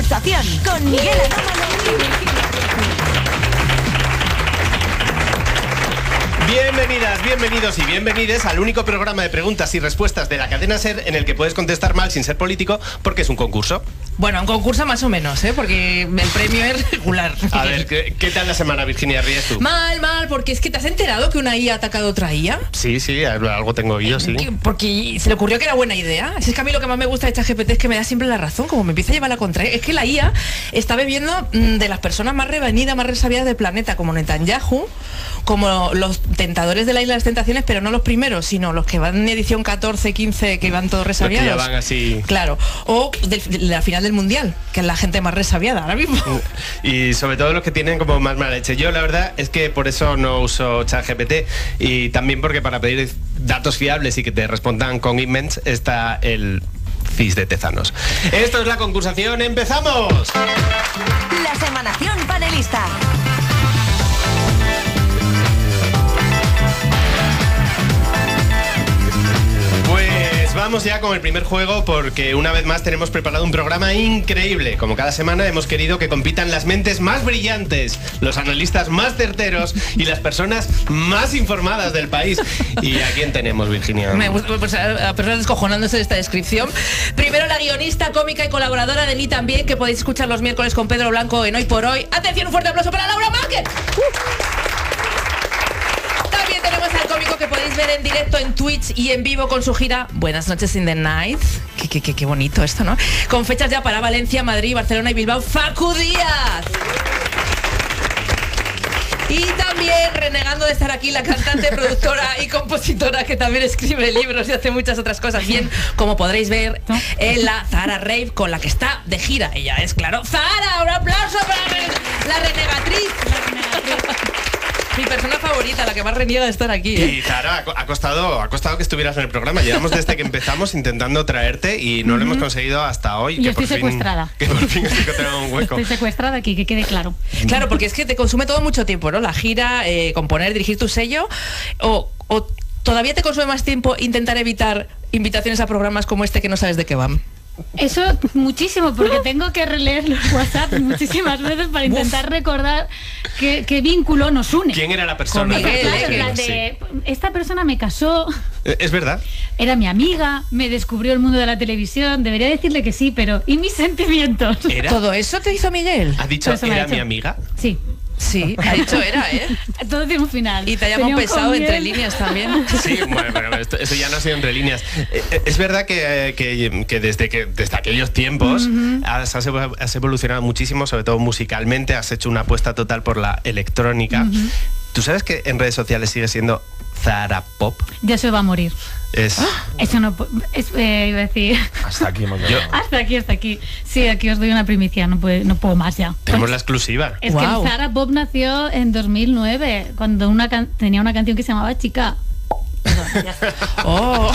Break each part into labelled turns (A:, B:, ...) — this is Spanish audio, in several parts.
A: Concursación con Miguel Anómalo y Virginia.
B: Bienvenidas, bienvenidos y bienvenides al único programa de preguntas y respuestas de la cadena SER en el que puedes contestar mal sin ser político, porque es un concurso.
C: Bueno, un concurso más o menos, porque el premio es regular.
B: A ver, ¿qué tal la semana, Virginia? ¿Ríes tú?
C: Mal, porque es que te has enterado que una IA ha atacado a otra IA.
B: Sí, algo tengo yo, sí.
C: Porque se le ocurrió que era buena idea. Es que a mí lo que más me gusta de ChatGPT es que me da siempre la razón, como me empieza a llevar la contraria. Es que la IA está bebiendo de las personas más revenidas, más resabiadas del planeta, como Netanyahu, como los tentadores de la Isla de las Tentaciones, pero no los primeros, sino los que van en edición 14, 15, que van todos resabiados.
B: Los que ya van así.
C: Claro. O de la final del Mundial, que es la gente más resabiada ahora mismo.
B: Y sobre todo los que tienen como más mala leche. Yo la verdad es que por eso no uso ChatGPT, y también porque para pedir datos fiables y que te respondan con emails está el FIS de Tezanos. Esto es la concursación, ¡empezamos!
A: La semanación panelista.
B: Pues vamos ya con el primer juego, porque una vez más tenemos preparado un programa increíble. Como cada semana hemos querido que compitan las mentes más brillantes, los analistas más certeros y las personas más informadas del país. ¿Y a quién tenemos, Virginia?
C: Me gusta, pues, a personas descojonándose de esta descripción. Primero la guionista, cómica y colaboradora de Ni También, que podéis escuchar los miércoles con Pedro Blanco en Hoy por Hoy. Atención, un fuerte aplauso para Laura Márquez. También tenemos al cómico que podéis ver en directo en Twitch y en vivo con su gira Buenas noches in the night. Qué bonito esto, ¿no? Con fechas ya para Valencia, Madrid, Barcelona y Bilbao. ¡Facu Díaz! Y también, renegando de estar aquí, la cantante, productora y compositora, que también escribe libros y hace muchas otras cosas bien, como podréis ver en la Zahara Rave, con la que está de gira. Ella es, claro, Zahara. Un aplauso para la renegatriz. Mi persona favorita, la que más reniega de estar aquí.
B: Y Zahara, ha costado que estuvieras en el programa. Llevamos desde que empezamos intentando traerte y no lo hemos conseguido hasta hoy.
D: Yo estoy secuestrada.
B: Que por fin estoy encontrando un hueco.
D: Estoy secuestrada aquí, que quede claro.
C: Claro, porque es que te consume todo mucho tiempo, ¿no? La gira, componer, dirigir tu sello, o todavía te consume más tiempo intentar evitar invitaciones a programas como este que no sabes de qué van.
D: Eso muchísimo, porque tengo que releer los WhatsApp muchísimas veces para intentar recordar qué vínculo nos une.
B: ¿Quién era la persona?
C: Con Miguel,
D: esta persona me casó.
B: ¿Es verdad?
D: Era mi amiga, me descubrió el mundo de la televisión. Debería decirle que sí, pero ¿y mis sentimientos?
C: ¿Todo eso te hizo Miguel?
B: ¿Has dicho
D: Eso me ha
B: era
D: dicho.
B: mi amiga?
D: Sí.
C: Sí, ha dicho era,
D: Todo tiene un final.
C: Y te ha llamado
D: Tenía un
C: pesado
D: comienzo.
C: entre líneas también.
B: Sí, bueno, pero eso ya no ha sido entre líneas. Es verdad que desde aquellos tiempos has evolucionado muchísimo, sobre todo musicalmente. Has hecho una apuesta total por la electrónica. ¿Tú sabes que en redes sociales sigue siendo Zahara Pop?
D: Ya se va a morir.
B: Es...
D: Eso no iba a decir.
E: Hasta aquí hemos llegado.
D: Hasta aquí. Sí, aquí os doy una primicia, no puedo más ya.
B: Tenemos la exclusiva.
D: Es que el Zahara Pop nació en 2009, cuando tenía una canción que se llamaba Chica. Perdón, ya está.
C: ¡Oh!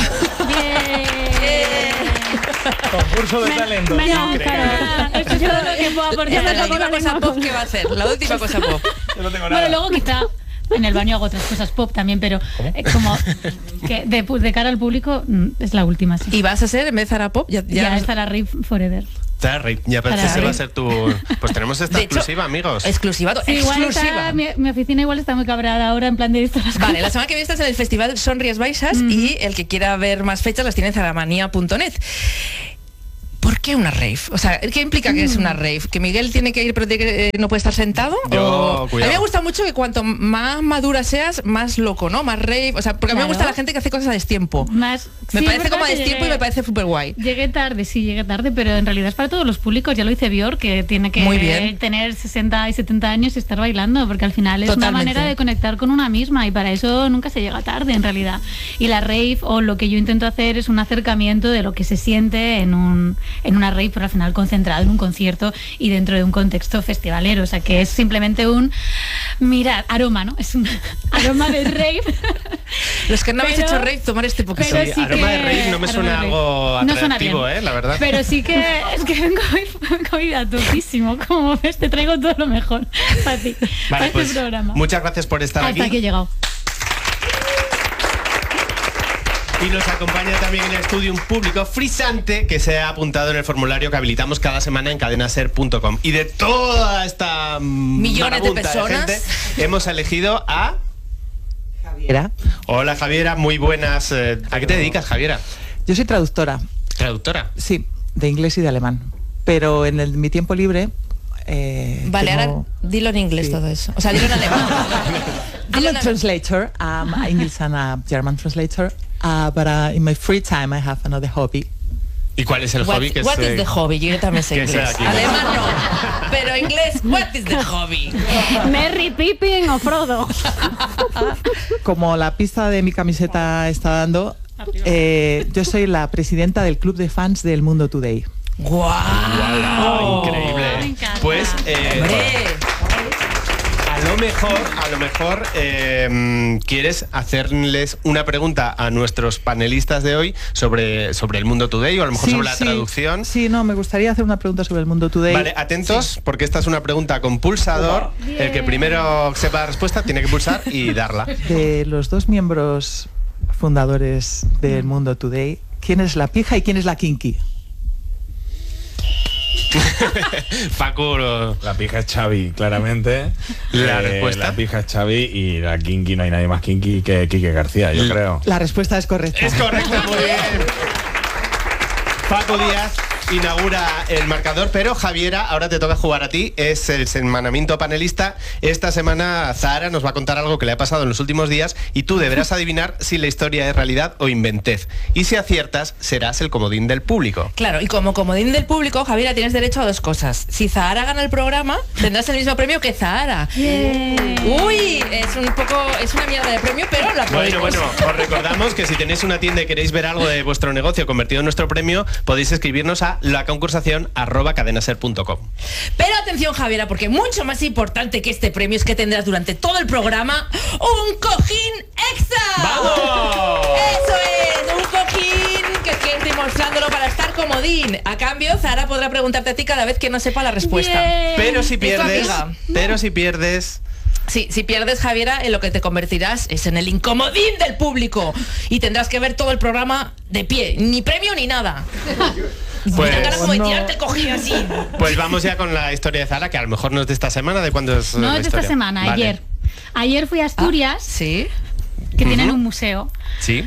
E: Concurso de talento.
D: Esto es todo lo que puedo aportar.
C: Esta es la última cosa pop que va a hacer. La última cosa pop.
E: Yo no tengo nada.
D: Bueno, luego quizá en el baño hago otras cosas pop también, pero como que de cara al público es la última. Sí.
C: ¿Y vas a ser, en vez de Zahara Pop?
D: Ya estará Rave Forever.
B: Zahara, ya parece que va a ser tu... Pues tenemos esta exclusiva, amigos.
C: Exclusiva.
D: Sí, igual
C: exclusiva.
D: mi oficina igual está muy cabreada ahora en plan de esto.
C: Vale, la semana que viene estás en el Festival Sonries Baixas y el que quiera ver más fechas las tiene en zaramanía.net. ¿Por qué una rave? O sea, ¿qué implica que es una rave? ¿Que Miguel tiene que ir pero no puede estar sentado?
B: Yo,
C: a mí me gusta mucho que cuanto más madura seas, más loco, ¿no? Más rave. O sea, porque a mí me gusta la gente que hace cosas a destiempo. Me parece como a destiempo y me parece súper guay.
D: Llegué tarde, pero en realidad es para todos los públicos. Ya lo dice Björk, que tiene que tener 60 y 70 años y estar bailando, porque al final es una manera de conectar con una misma y para eso nunca se llega tarde en realidad. Y la rave, o lo que yo intento hacer, es un acercamiento de lo que se siente en una rave, pero al final concentrado en un concierto y dentro de un contexto festivalero. O sea, que es simplemente un aroma, ¿no? Es un aroma de rave.
C: Los que no habéis hecho rave, tomar este poquito.
B: Sí, aroma de rave no me suena algo atractivo, la verdad.
D: Pero sí que es que vengo hoy a topísimo. Como ves, te traigo todo lo mejor para ti, para
B: pues,
D: este programa.
B: Muchas gracias por estar aquí.
D: Hasta aquí he llegado.
B: Y nos acompaña también en el estudio un público frisante que se ha apuntado en el formulario que habilitamos cada semana en cadenaser.com. Y de toda esta
C: millones de personas
B: gente, hemos elegido a
F: Javiera.
B: Hola Javiera, muy buenas. ¿A qué te dedicas, Javiera?
F: Yo soy traductora.
B: ¿Traductora?
F: Sí, de inglés y de alemán. Pero en mi tiempo libre...
C: vale, ahora dilo en inglés todo eso. O sea, dilo en alemán.
F: I'm a translator, English and a German translator. But in my free time I have another hobby.
B: ¿Y cuál es el hobby?
C: What is the hobby? Yo también sé inglés. Alemán no, pero inglés, what is the hobby?
D: Merry Pippin o Frodo.
F: Como la pista de mi camiseta está dando, yo soy la presidenta del club de fans del Mundo Today.
B: ¡Guau! Increíble. Pues a lo mejor quieres hacerles una pregunta a nuestros panelistas de hoy sobre el Mundo Today, o a lo mejor sobre la traducción.
F: Sí, no, me gustaría hacer una pregunta sobre el Mundo Today.
B: Vale, atentos, porque esta es una pregunta con pulsador. El que primero sepa la respuesta tiene que pulsar y darla. De
F: los dos miembros fundadores del Mundo Today, ¿quién es la pija y quién es la kinky?
B: Paco,
E: la pija es Xavi, claramente.
B: La respuesta.
E: La pija es Xavi y la kinky, no hay nadie más kinky que Quique García, yo creo.
F: La respuesta es correcta.
B: Es correcta, muy bien. Paco Díaz inaugura el marcador, pero Javiera, ahora te toca jugar a ti. Es el semanamiento panelista. Esta semana Zahara nos va a contar algo que le ha pasado en los últimos días y tú deberás adivinar si la historia es realidad o inventez. Y si aciertas, serás el comodín del público.
C: Claro, y como comodín del público, Javiera, tienes derecho a dos cosas. Si Zahara gana el programa, tendrás el mismo premio que Zahara. Uy, es una mierda de premio, pero la podemos.
B: Bueno, os recordamos que si tenéis una tienda y queréis ver algo de vuestro negocio convertido en nuestro premio, podéis escribirnos a laconcursación@cadenaser.com.
C: Pero atención, Javiera, porque mucho más importante que este premio es que tendrás durante todo el programa un cojín extra.
B: ¡Vamos!
C: Eso es, un cojín que estoy mostrándolo para estar comodín. A cambio, Zahara podrá preguntarte a ti cada vez que no sepa la respuesta.
B: Pero si pierdes...
C: Sí, si pierdes, Javiera, en lo que te convertirás es en el incomodín del público y tendrás que ver todo el programa de pie, ni premio ni nada.
B: Pues,
C: me da ganas como de tirarte el cojín así.
B: Pues vamos ya con la historia de Zahara, que a lo mejor no es de esta semana. ¿De cuándo es?
D: No es de esta semana, vale. Ayer fui a Asturias.
C: Sí.
D: Que tienen un museo.
B: Sí.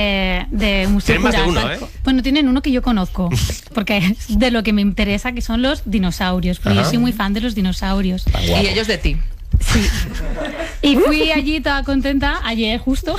D: De museo.
B: Tienen más de uno, ¿eh?
D: Bueno, tienen uno que yo conozco, porque es de lo que me interesa, que son los dinosaurios. Porque yo soy muy fan de los dinosaurios.
C: Y ellos de ti.
D: Sí. Y fui allí toda contenta, ayer justo.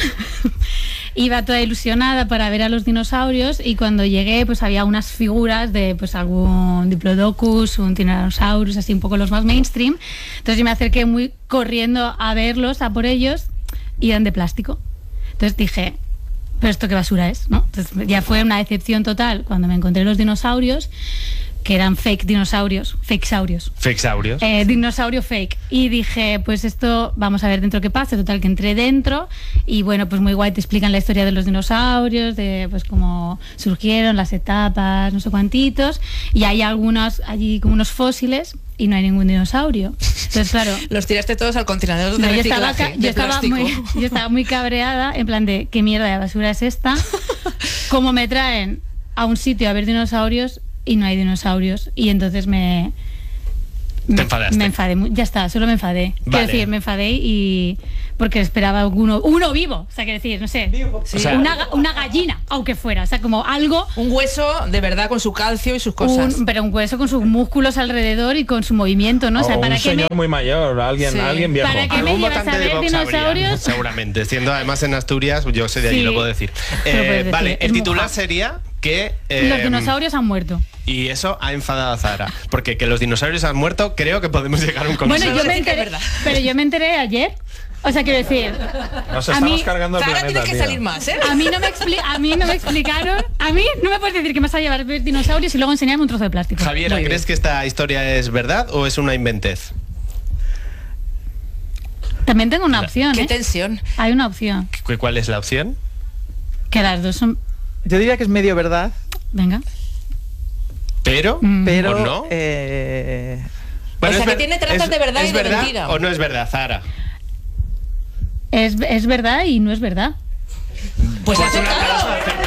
D: Iba toda ilusionada para ver a los dinosaurios y cuando llegué pues había unas figuras de pues algún Diplodocus, un Tyrannosaurus, así un poco los más mainstream. Entonces yo me acerqué muy corriendo a verlos, a por ellos, y eran de plástico. Entonces dije, ¿pero esto qué basura es? ¿No? Entonces ya fue una decepción total cuando me encontré los dinosaurios, que eran fake dinosaurios, fakesaurios.
B: Fakesaurios.
D: Dinosaurio fake. Y dije, pues esto, vamos a ver dentro qué pasa. Total, que entré dentro y bueno, pues muy guay, te explican la historia de los dinosaurios, de pues cómo surgieron, las etapas, no sé cuantitos. Y hay algunos, allí como unos fósiles y no hay ningún dinosaurio. Entonces, claro...
C: Los tiraste todos al contenedor de reciclaje.
D: Yo estaba muy cabreada, en plan de, ¿qué mierda de basura es esta? ¿Cómo me traen a un sitio a ver dinosaurios y no hay dinosaurios? Y entonces
B: ¿Te enfadaste?
D: Me enfadé, ya está, solo me enfadé.
B: Vale.
D: Quiero decir, me enfadé y porque esperaba uno vivo, o sea, quiero decir, no sé,
C: sí.
B: O sea,
D: una gallina, aunque fuera, o sea, como algo,
C: un hueso de verdad con su calcio y sus cosas.
D: Pero un hueso con sus músculos alrededor y con su movimiento, ¿no? O sea, ¿para
E: un
D: qué
E: señor muy mayor, alguien viejo.
D: ¿Para qué me
B: algún
D: llevas
B: votante
D: a
B: de
D: ver
B: Vox
D: dinosaurios?
B: habría, seguramente, siendo además en Asturias, yo sé de allí,
D: Sí.
B: lo puedo decir. Vale, el titular sería que...
D: los dinosaurios han muerto.
B: Y eso ha enfadado a Zahara, porque que los dinosaurios han muerto, creo que podemos llegar a un consenso.
D: Bueno, yo me enteré, pero yo me enteré ayer. O sea, quiero decir,
E: Nos estamos cargando el
C: Zahara
E: planeta,
C: tiene que
E: tío.
C: salir más, ¿eh?
D: a mí no me explicaron, a mí no me puedes decir que me vas a llevar a ver dinosaurios y luego enseñarme un trozo de plástico.
B: Javiera, ¿crees que esta historia es verdad o es una inventez?
D: También tengo una opción,
C: Qué
D: ¿eh?
C: tensión.
D: Hay una opción,
B: ¿Cuál es la opción?
D: que las dos son...
F: Yo diría que es medio verdad,
D: Venga.
B: Pero,
F: pero...
B: ¿o no?
C: O sea, que tiene trazas de verdad y de
B: verdad
C: mentira.
B: ¿O no es verdad, Zahara?
D: Es verdad y no es verdad.
C: Pues
B: Un
C: acertado.
B: aplauso, acertado.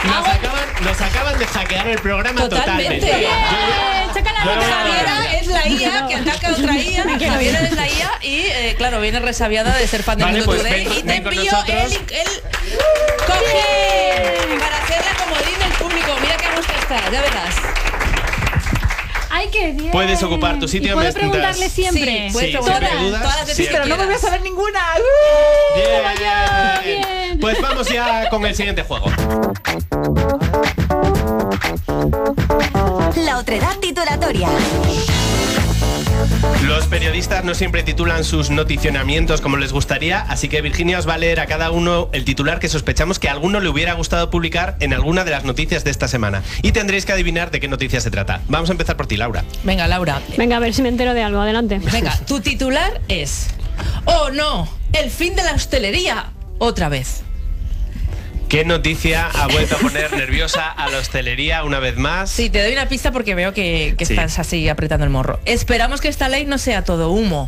B: Nos acaban de hackear el programa totalmente.
C: Javiera es la IA que ataca a otra IA. Javiera es la IA y, claro, viene resabiada de ser fan de Mundo Today. Y te envío el cojín para hacer la comodín del público. Mira qué gusto está, ya verás.
D: ¡Ay, qué bien!
B: Puedes ocupar tu sitio.
D: ¿Y puedo preguntarle siempre?
C: Sí, puedes preguntarle todas las veces,
F: pero no me voy a saber ninguna.
B: Bien. Pues vamos ya con el siguiente juego.
A: La otredad titulatoria.
B: Los periodistas no siempre titulan sus noticionamientos como les gustaría, así que Virginia os va a leer a cada uno el titular que sospechamos que a alguno le hubiera gustado publicar en alguna de las noticias de esta semana. Y tendréis que adivinar de qué noticia se trata. Vamos a empezar por ti, Laura.
C: Venga, Laura.
G: Venga, a ver si me entero de algo. Adelante.
C: Venga, tu titular es: ¡oh no! ¡El fin de la hostelería! Otra vez.
B: ¿Qué noticia ha vuelto a poner nerviosa a la hostelería una vez más?
C: Sí, te doy una pista porque veo que estás así apretando el morro. Esperamos que esta ley no sea todo humo.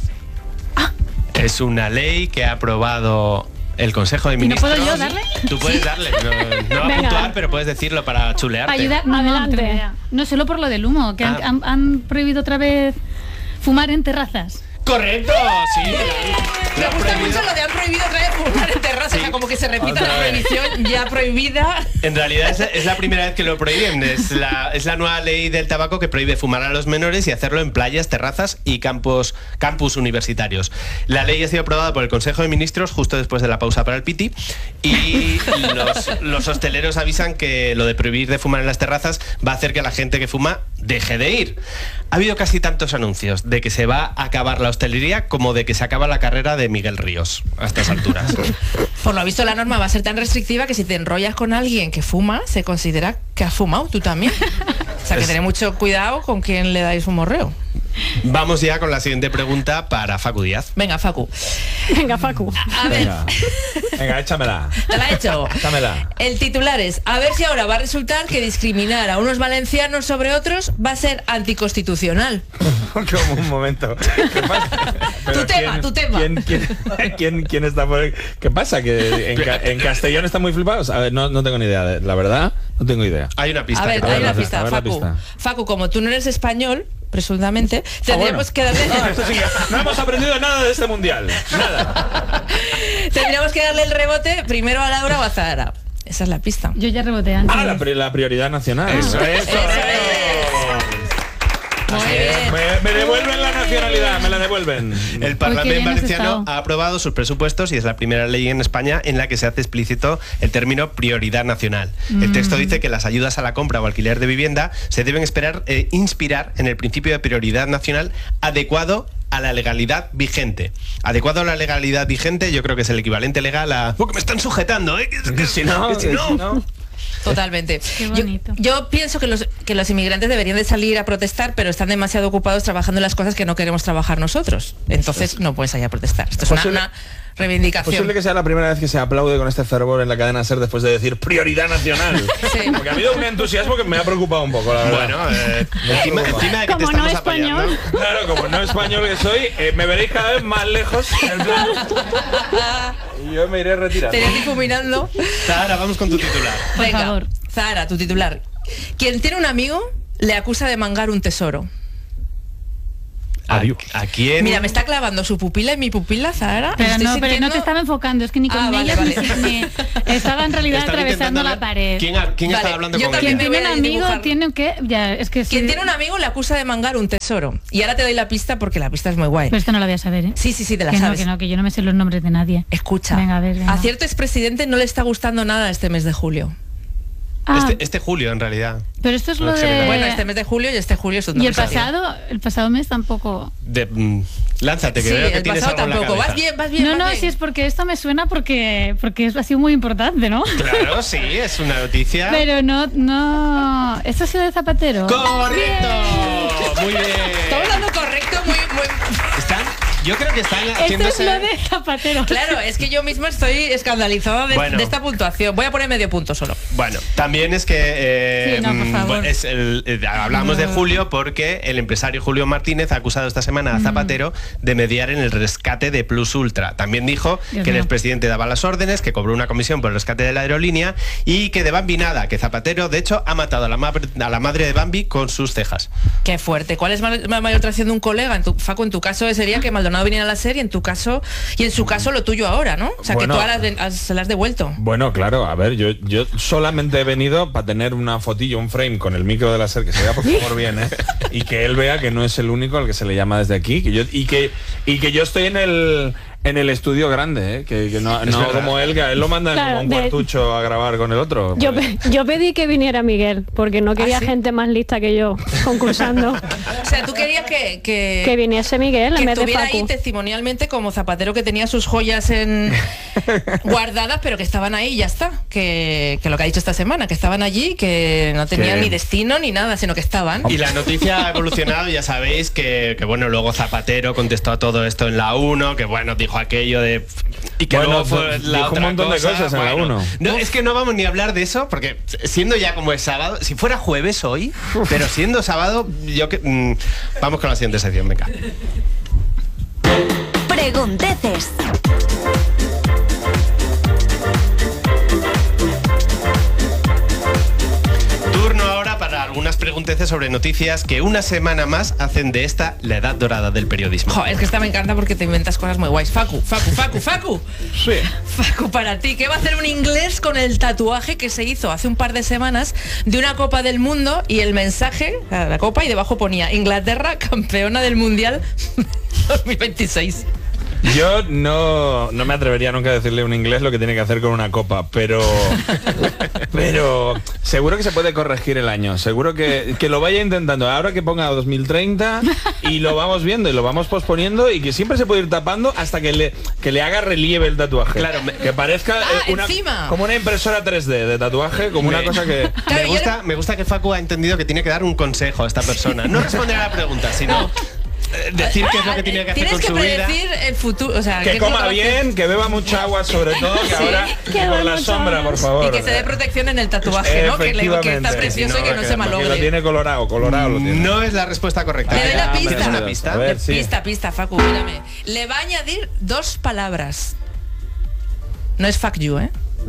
B: Es una ley que ha aprobado el Consejo de Ministros.
D: ¿Y no puedo yo darle?
B: Tú puedes darle. No va a puntuar, pero puedes decirlo para chulearte.
D: Ayudar, adelante. No, solo por lo del humo, que han prohibido otra vez fumar en terrazas.
B: ¡Correcto! Sí.
C: Me gusta mucho lo de han prohibido otra vez fumar en terrazas,
B: Sí.
C: o sea, como que se repita
B: Otra
C: la
B: vez.
C: prohibición ya prohibida.
B: En realidad es la primera vez que lo prohíben. Es la nueva ley del tabaco que prohíbe fumar a los menores y hacerlo en playas, terrazas y campus universitarios. La ley ha sido aprobada por el Consejo de Ministros justo después de la pausa para el piti y los hosteleros avisan que lo de prohibir de fumar en las terrazas va a hacer que la gente que fuma deje de ir. Ha habido casi tantos anuncios de que se va a acabar la hostelería como de que se acaba la carrera de Miguel Ríos a estas alturas.
C: Por lo visto la norma va a ser tan restrictiva que si te enrollas con alguien que fuma, se considera que has fumado tú también. O sea, que tened mucho cuidado con quién le dais un morreo.
B: Vamos ya con la siguiente pregunta para Facu Díaz.
C: Venga, Facu.
G: Venga, Facu.
C: A ver,
E: Venga, échamela.
C: ¿te la he hecho?
E: Échamela.
C: El titular es: a ver si ahora va a resultar que discriminar a unos valencianos sobre otros va a ser anticonstitucional.
E: Como un momento. ¿Qué pasa? Pero
C: Tu tema.
E: ¿Quién está por el... ¿Qué pasa? ¿Que en Castellón están muy flipados? A ver, no tengo ni idea. La verdad, no tengo idea.
B: Hay una pista.
C: A ver,
B: que te
C: hay
B: voy a
C: una
B: dar.
C: pista,
E: a ver la
C: Facu.
E: pista.
C: Facu, como tú no eres español, presuntamente, tendríamos que darle...
E: Esto sí que- no hemos aprendido nada de este mundial. Nada.
C: Tendríamos que darle el rebote primero a Laura o a Zahara. Esa es la pista.
D: Yo ya reboté antes.
E: La prioridad nacional.
B: Eso es.
C: Eso Muy bien.
E: Me devuelven la nacionalidad, me la devuelven.
B: El
D: Qué
B: Parlamento
D: bien has
B: valenciano
D: estado.
B: ha aprobado sus presupuestos y es la primera ley en España en la que se hace explícito el término prioridad nacional. El texto dice que las ayudas a la compra o alquiler de vivienda se deben inspirar en el principio de prioridad nacional adecuado a la legalidad vigente. Adecuado a la legalidad vigente, yo creo que es el equivalente legal a... ¡Oh, que me están sujetando! Que si no.
C: Totalmente.
D: Qué bonito.
C: Yo pienso que los inmigrantes deberían de salir a protestar, pero están demasiado ocupados trabajando en las cosas que no queremos trabajar nosotros. Entonces no puedes salir a protestar. Esto es una reivindicación.
E: Posible que sea la primera vez que se aplaude con este fervor en la cadena SER después de decir prioridad nacional.
C: Sí.
E: Porque ha habido un entusiasmo que me ha preocupado un poco, la verdad.
B: Bueno, encima de que te
G: Como no
B: estamos
G: español.
B: apoyando.
E: Claro, como no español que soy, me veréis cada vez más lejos. En plan, y yo me iré retirando.
C: Te iré difuminando.
B: Zahara, vamos con tu titular.
D: Por
C: Venga,
D: favor.
C: Zahara, tu titular. Quien tiene un amigo le acusa de mangar un tesoro.
B: ¿A quién?
C: Mira, me está clavando su pupila en mi pupila, Zahara.
D: Pero
C: Estoy
D: no, pero no
C: sintiendo-
D: te estaba enfocando, es que ni con
C: Vale,
D: ellas
C: vale.
D: ni estaba en realidad
B: Estaba
D: atravesando
B: intentando
D: la
B: ver
D: pared.
B: ¿Quién
C: Vale,
B: estaba hablando
C: yo
B: con
C: también
B: ella?
D: Quien
C: me
D: tiene
C: voy
D: un
C: a
D: amigo
C: dibujar.
D: tiene que... Ya, es que
C: Quien
D: sí.
C: tiene un amigo le acusa de mangar un tesoro. Y ahora te doy la pista porque la pista es muy guay.
D: Pero esto no lo voy a saber, ¿eh?
C: Sí, te la
D: que
C: sabes.
D: No, que yo no me sé los nombres de nadie.
C: Escucha,
D: Venga, a ver, venga.
C: a cierto expresidente no le está gustando nada este mes de julio.
D: Ah,
B: Este julio, en realidad.
D: pero esto es lo
B: en general.
D: de...
C: Bueno, este mes de julio y este julio es un
D: Y el
C: mes de julio.
D: pasado mes tampoco...
B: Lánzate, que
C: Sí,
B: veo que
C: el
B: tienes
C: pasado
B: algo en la
C: tampoco.
B: cabeza.
C: Vas bien.
D: No,
C: vas
D: no,
C: bien.
D: si es porque esto me suena porque ha sido muy importante, ¿no?
B: Claro, sí, es una noticia.
D: Pero no... ¿Esto ha sido de Zapatero?
B: ¡Correcto! Muy bien.
C: Estamos dando correcto muy...
B: Están Yo creo que están
D: Esto
B: haciéndose...
D: es lo de Zapatero.
C: Claro, es que yo misma estoy escandalizada de esta puntuación. Voy a poner medio punto solo.
B: Bueno, también es que
D: Sí, no, por favor.
B: hablamos de Julio porque el empresario Julio Martínez ha acusado esta semana a Zapatero de mediar en el rescate de Plus Ultra. También dijo
D: Dios
B: que el
D: mío.
B: expresidente daba las órdenes, que cobró una comisión por el rescate de la aerolínea y que de Bambi nada, que Zapatero de hecho ha matado a la madre de Bambi con sus cejas.
C: Qué fuerte. ¿Cuál es la mayor traición de un colega? Facu, en tu caso sería que Maldonado viniera a la serie, en tu caso, y en su caso lo tuyo ahora, ¿no? O sea,
E: Bueno,
C: que tú ahora se las has devuelto.
E: Bueno, claro, a ver, yo solamente he venido para tener una fotillo, un frame con el micro de la SER, que se vea por favor bien, ¿eh? Y que él vea que no es el único al que se le llama desde aquí, y que yo estoy en el estudio grande, ¿eh? Que no como él, que a él lo mandan
G: Claro,
E: como un cuartucho a grabar con el otro.
G: Yo pedí que viniera Miguel, porque no quería
C: ¿sí?
G: gente más lista que yo concursando.
C: O sea, tú querías
G: Que viniese Miguel en
C: que
G: vez de
C: estuviera ahí
G: Facu.
C: testimonialmente como Zapatero, que tenía sus joyas guardadas, pero que estaban ahí y ya está. Que lo que ha dicho esta semana, que estaban allí, que no tenían ni destino ni nada, sino que estaban.
B: Y la noticia ha evolucionado, ya sabéis que bueno, luego Zapatero contestó a todo esto en la 1, que bueno, dijo aquello de... Y que
E: Bueno,
B: luego fue la
E: dijo
B: otra
E: un montón de
B: cosa,
E: cosas en la 1.
B: No, es que no vamos ni a hablar de eso, porque siendo ya como es sábado, si fuera jueves hoy, pero siendo sábado, vamos con la siguiente sección, venga.
A: Pregunteces.
B: Turno ahora para algunas pregunteces sobre noticias que una semana más hacen de esta la edad dorada del periodismo.
C: Joder, es que esta me encanta porque te inventas cosas muy guays. Facu.
E: Sí.
C: Facu, para ti, ¿qué va a hacer un inglés con el tatuaje que se hizo hace un par de semanas de una Copa del Mundo y el mensaje, la copa, y debajo ponía Inglaterra campeona del Mundial 2026?
E: Yo no me atrevería nunca a decirle a un inglés lo que tiene que hacer con una copa, pero seguro que se puede corregir el año, seguro que lo vaya intentando, ahora que ponga 2030 y lo vamos viendo y lo vamos posponiendo y que siempre se puede ir tapando hasta que le haga relieve el tatuaje.
B: Claro,
E: que parezca
C: encima.
E: como una impresora 3D de tatuaje, como una cosa que...
C: Claro,
B: me gusta que Facu ha entendido que tiene que dar un consejo a esta persona. No responder a la pregunta, sino decir qué es lo que tiene que hacer con su vida.
C: Tienes que predecir el futuro, o sea,
E: Que coma bien, que beba mucha agua sobre todo, que ahora por la sombra, por favor.
C: y que se dé protección en el tatuaje, ¿no? Que está
E: Efectivamente.
C: precioso y que no se
E: Que lo
C: malogre.
E: tiene colorado lo tiene.
B: No es la respuesta correcta.
C: Le doy la
B: ¿Me
C: pista.
B: das una pista?
E: A ver, sí.
C: Pista, Facu, mírame. Le va a añadir 2 palabras. No es fuck you, ¿eh?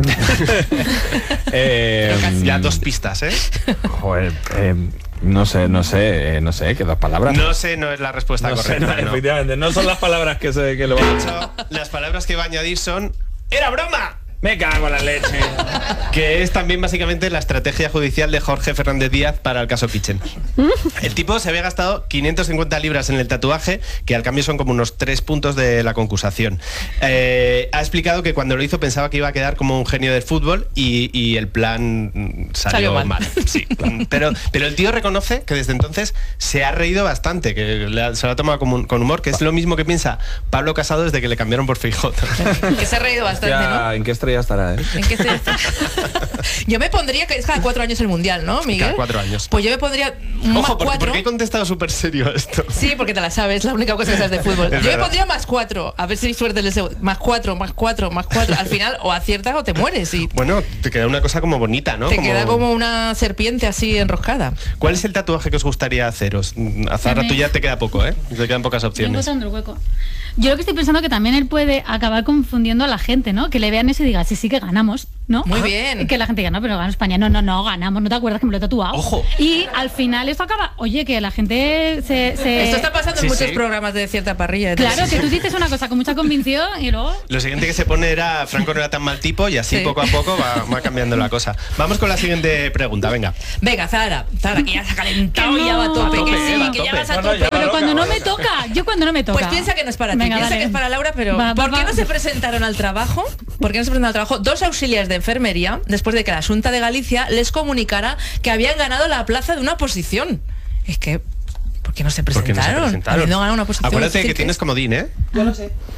B: Ya 2 pistas, ¿eh?
E: Joder, no sé, que 2 palabras.
B: No sé, no es la respuesta
E: No sé,
B: correcta.
E: no,
B: no.
E: efectivamente, no son las palabras que lo van a echar.
B: Las palabras que va a añadir son ¡era broma!
E: Me cago en la leche.
B: Que es también básicamente la estrategia judicial de Jorge Fernández Díaz para el caso Kitchen. El tipo se había gastado 550 libras en el tatuaje, que al cambio son como unos 3 puntos de la concursación. Ha explicado que cuando lo hizo pensaba que iba a quedar como un genio del fútbol y el plan salió mal. Sí. Pero el tío reconoce que desde entonces se ha reído bastante, que se lo ha tomado con humor, que es lo mismo que piensa Pablo Casado desde que le cambiaron por Feijóo.
C: Que se ha reído bastante, ¿no?
E: ¿En qué estrella estará,
C: ¿En qué se Yo me pondría, que es cada 4 años el mundial, ¿no, Miguel?
B: Cada 4 años.
C: Pues yo me pondría un
B: Ojo,
C: más 4.
B: ¿por qué he contestado súper serio a esto?
C: Sí, porque te la sabes, la única cosa que sabes de fútbol.
B: Es
C: Yo me
B: verdad.
C: pondría más 4, a ver si hay suerte en el segundo. Más 4. Al final o aciertas o te mueres y
B: Bueno, te queda una cosa como bonita, ¿no?
C: te queda como una serpiente así enroscada.
B: ¿Cuál es el tatuaje que os gustaría haceros? A Zahara, tú ya te queda poco, ¿eh? Te quedan pocas
D: Estoy
B: opciones.
D: encontrando el hueco. Yo lo que estoy pensando que también él puede acabar confundiendo a la gente, ¿no? Que le vean eso y diga, sí, que ganamos, ¿no?
C: Muy bien.
D: Y que la gente diga, no, pero gana España. No, ganamos, ¿no te acuerdas que me lo he tatuado?
B: Ojo.
D: Y al final esto acaba, oye, que la gente se...
C: Esto está pasando
B: Sí,
C: en muchos
B: sí.
C: programas de cierta parrilla.
D: Claro, que tú dices una cosa con mucha convicción y luego...
B: Lo siguiente que se pone era Franco no era tan mal tipo y así
C: Sí.
B: poco a poco va cambiando la cosa. Vamos con la siguiente pregunta, venga.
C: Venga, Zahara, que ya se ha calentado
D: Que
C: y ya va a tope,
B: Va a tope,
C: que sí,
B: va a
C: que ya
B: tope.
C: vas a
E: No,
C: tope.
E: ya va
D: Pero
E: loca,
D: cuando no
E: va
D: me
E: loca.
D: toca, yo cuando no me toca.
C: Pues piensa que no es para ti,
D: Venga,
C: piensa
D: dale.
C: que es para Laura, pero
D: Va,
C: ¿por qué
D: va.
C: no se presentaron al trabajo? ¿Por qué no se presentaron al trabajo 2 auxiliares de enfermería después de que la Xunta de Galicia les comunicara que habían ganado la plaza de una posición? Es que, ¿por qué no se
B: ¿Por qué no se
C: presentaron?
B: presentaron?
C: Habiendo ganado una posición.
B: Acuérdate que
C: difícil.
B: tienes comodín, ¿eh?
F: Yo lo sé.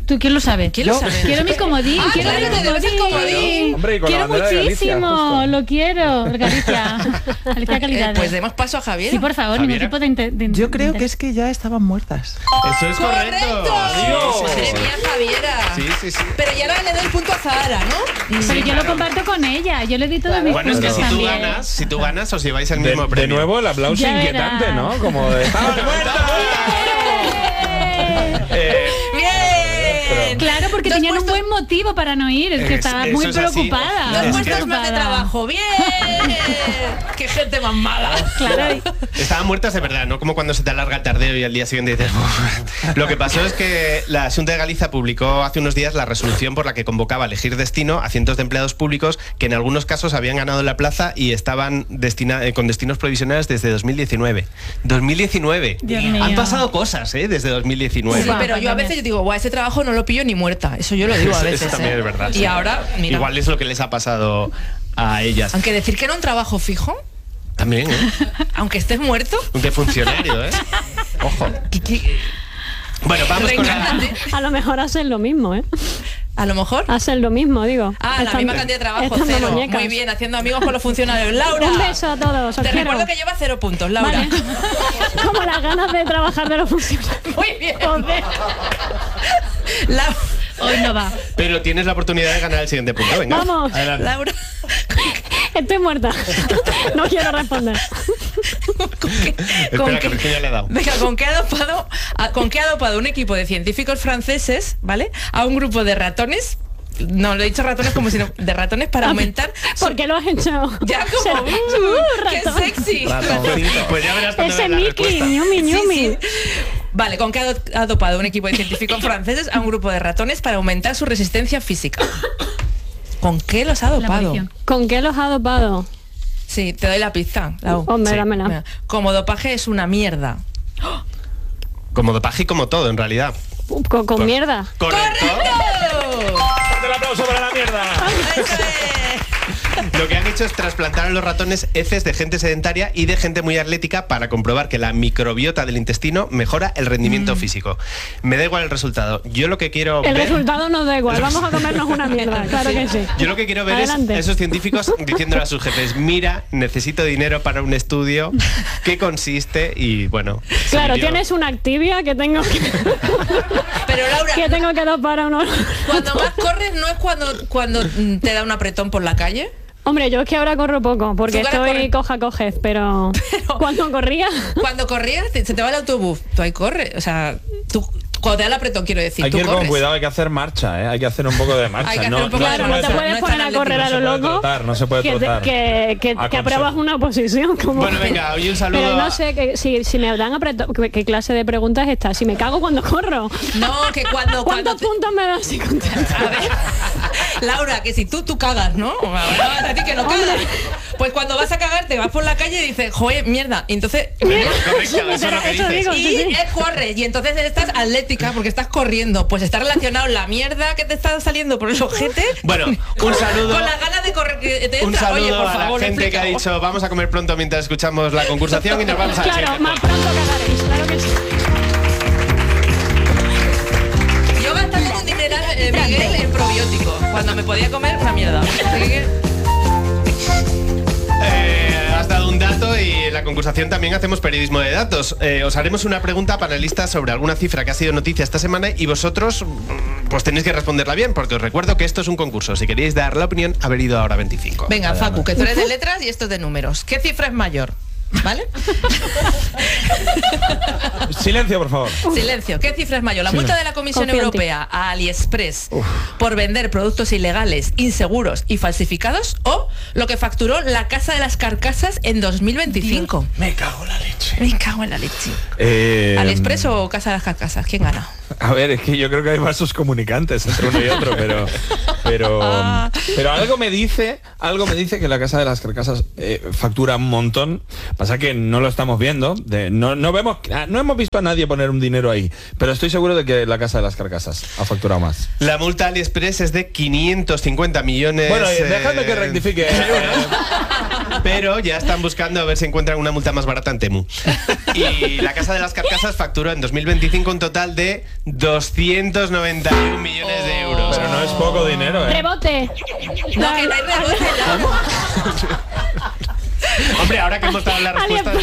D: ¿Tú quién lo sabe?
C: ¿Quién lo sabe?
D: Quiero mi comodín, quiero
C: claro,
D: mi
C: te debes el comodín.
E: Hombre, y con
D: quiero
E: la bandera de Galicia,
D: muchísimo,
E: justo.
D: lo quiero. Galicia. Galicia calidad.
C: Pues demos paso a Javier.
D: Sí, por favor, ningún tipo de
F: Yo creo que es que ya estaban muertas.
B: Eso es correcto.
E: Dios.
C: Madre mía, Javiera.
B: Sí.
C: Pero ya ahora le doy el punto a Zahara, ¿no?
D: Pero yo lo comparto con ella, yo le di todo mi
B: Bueno, es que
D: puntos también.
B: si tú ganas, os lleváis el mismo
E: De
B: premio.
E: nuevo el aplauso
D: Ya
E: inquietante,
D: verás.
E: ¿no? Como de...
C: ¡Bien!
D: Claro, porque
C: No has
D: tenían un
C: puesto-
D: buen motivo para no ir, es que estaba
B: eso
D: muy
B: es así.
D: preocupada.
C: No has
B: Es
C: puesto
B: que-
C: el plan de trabajo. ¡Bien! ¡Qué gente más mala!
D: Claro,
B: Estaban muertas de verdad, no como cuando se te alarga el tardeo y al día siguiente dices... "Uf". Lo que pasó es que la Xunta de Galicia publicó hace unos días la resolución por la que convocaba a elegir destino a cientos de empleados públicos que en algunos casos habían ganado la plaza y estaban con destinos provisionales desde 2019. 2019.
D: Dios mío.
B: Han pasado cosas, desde 2019.
C: Sí, pero yo a veces yo digo, guau, ese trabajo no lo pillo ni muerta. Eso yo lo digo a
B: Eso
C: veces.
B: también es verdad.
C: Y
B: sí.
C: ahora, mira.
B: Igual es lo que les ha pasado a ellas.
C: Aunque decir que era un trabajo fijo,
B: También,
C: aunque estés muerto,
B: de funcionario, Ojo. Bueno, vamos con la...
C: reencárnate.
G: A lo mejor hacen lo mismo, ¿eh?
C: A lo mejor.
G: Hacen lo mismo, digo.
C: Ah, la
G: Estando-
C: misma cantidad de trabajo,
G: estando
C: 0.
G: muñecas.
C: Muy bien, haciendo amigos con los funcionarios. Laura.
G: Un beso a todos, os
C: Te
G: quiero.
C: recuerdo que lleva 0 puntos, Laura.
G: Vale. Como las ganas de trabajar de los funcionarios.
C: Muy bien.
G: Joder.
C: La-
D: hoy no va.
B: Pero tienes la oportunidad de ganar el siguiente punto. Venga.
G: Vamos.
B: Adelante.
C: Laura.
G: Estoy muerta. No quiero responder.
B: Espera, que Virginia le ha dado.
C: Venga, ¿con qué ha dopado un equipo de científicos franceses, ¿vale? A un grupo de ratones. No, lo he dicho ratones como si no, de ratones para aumentar.
G: ¿Por qué lo has hecho?
C: Ya como. ¡Qué
G: ratón.
C: sexy!
B: Pues ya verás cuando
G: Ese
B: veas la
G: Mickey,
B: respuesta.
G: ñumi, ñumi.
C: Sí, sí. Vale, ¿con qué ha dopado un equipo de científicos franceses a un grupo de ratones para aumentar su resistencia física? ¿Con qué los ha
D: La
C: dopado?
D: abolición.
G: ¿Con qué los ha dopado?
C: Sí, te doy la pista. Lau.
G: Hombre,
B: Sí.
G: dámela.
C: Mira, como dopaje es una mierda.
B: Como dopaje y como todo, en realidad.
G: Con mierda.
B: Correcto.
E: ¡Fuerte el aplauso para la mierda!
C: ¡Eso es!
B: Lo que han hecho es trasplantar a los ratones heces de gente sedentaria y de gente muy atlética para comprobar que la microbiota del intestino mejora el rendimiento físico. Me da igual el resultado. Yo lo que quiero
G: El
B: ver...
G: resultado nos da igual. Vamos a comernos una mierda. Claro que sí.
B: Yo lo que quiero ver
G: Adelante.
B: es esos científicos diciéndole a sus jefes, mira, necesito dinero para un estudio, ¿qué consiste? Y bueno...
G: Claro,
B: sí, yo-
G: tienes una Activia que tengo
C: Pero Laura,
G: que tengo que dopar a unos...
C: cuando más corres no es cuando te da un apretón por la calle.
G: Hombre, yo es que ahora corro poco, porque
C: Tú ahora
G: estoy cojez, pero cuando corría...
C: Cuando corrías, se te va el autobús. Tú ahí corres. O sea, tú, cuando te da el apretón, quiero decir,
E: Hay
C: tú
E: que ir con
C: corres.
E: cuidado, hay que hacer marcha, ¿eh? Hay que hacer un poco de marcha.
C: Hay que hacer un poco de
G: Claro, no te
C: no
G: puedes
C: es
G: poner
C: tan
G: a correr a
E: atlético,
G: lo
E: no se puede
G: loco,
E: trotar, no se puede trotar.
G: que apruebas una posición. Como
B: Bueno, venga, hoy un saludo
G: Pero no
B: a-
G: sé, si me dan apretón, ¿qué clase de pregunta es esta? Si me cago cuando corro.
C: No, que cuando...
G: ¿Cuántos
C: te-
G: puntos me das si contesto?
C: A ver, Laura, que si tú cagas, ¿no? Ahora a ti que no cagas. Pues cuando vas a cagar, te vas por la calle y dices, joder, mierda. Y entonces...
B: Correcto, eso es lo que
G: Eso
B: dices.
G: digo.
C: Y
G: Sí, sí.
C: corres, y entonces estás atlética porque estás corriendo. Pues está relacionado la mierda que te está saliendo por el ojete.
B: Bueno, un saludo.
C: Con las ganas de correr que te
B: Un
C: entra.
B: saludo
C: Oye, por
B: a
C: favor,
B: la gente que ha
C: explica.
B: dicho vamos a comer pronto mientras escuchamos la concursación y nos vamos a
G: Claro, más pronto cagaréis, claro que sí.
C: Yo gastando un dineral, Miguel, en probiótico. Cuando me podía comer una mierda. Así que-
B: Has dado un dato y en la concursación también hacemos periodismo de datos. Os haremos una pregunta panelista sobre alguna cifra que ha sido noticia esta semana y vosotros pues tenéis que responderla bien porque os recuerdo que esto es un concurso. Si queréis dar la opinión, haber ido a hora 25.
C: Venga, Facu, que tú eres de letras y esto es de números. ¿Qué cifra es mayor? ¿Vale?
E: Silencio, por favor.
C: Silencio. ¿Qué cifra es mayor? ¿La multa de la Comisión
G: Confío en ti.
C: Europea a AliExpress por vender productos ilegales, inseguros y falsificados o lo que facturó la Casa de las Carcasas en 2025?
E: Me cago en la leche.
C: Me cago en la leche. ¿AliExpress o Casa de las Carcasas? ¿Quién gana?
E: A ver, es que yo creo que hay vasos comunicantes entre uno y otro, pero algo me dice que la Casa de las Carcasas factura un montón. Pasa que no lo estamos viendo, no hemos visto a nadie poner un dinero ahí, pero estoy seguro de que la Casa de las Carcasas ha facturado más.
B: La multa AliExpress es de 550 millones.
E: Bueno, déjame que rectifique.
B: pero ya están buscando a ver si encuentran una multa más barata en Temu. Y la Casa de las Carcasas facturó en 2025 un total de 291 millones de euros.
E: Pero no es poco dinero, ¿eh?
G: ¡Rebote!
C: No, que no hay rebote.
B: Hombre, ahora que hemos dado las respuestas...